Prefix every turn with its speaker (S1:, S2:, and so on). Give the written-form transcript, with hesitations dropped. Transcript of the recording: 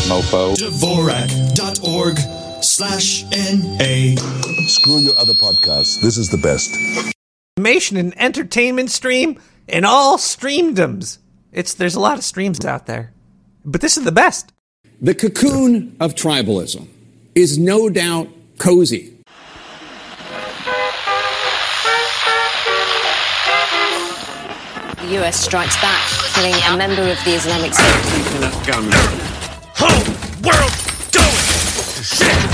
S1: mofo.
S2: Dvorak.org/NA.
S3: Screw your other podcasts. This is the best.
S4: Information and entertainment stream in all streamdoms. There's a lot of streams out there, but this is the best.
S5: The cocoon of tribalism is no doubt cozy.
S6: The US strikes back, killing a member of the Islamic State.
S7: Whole world going to shit!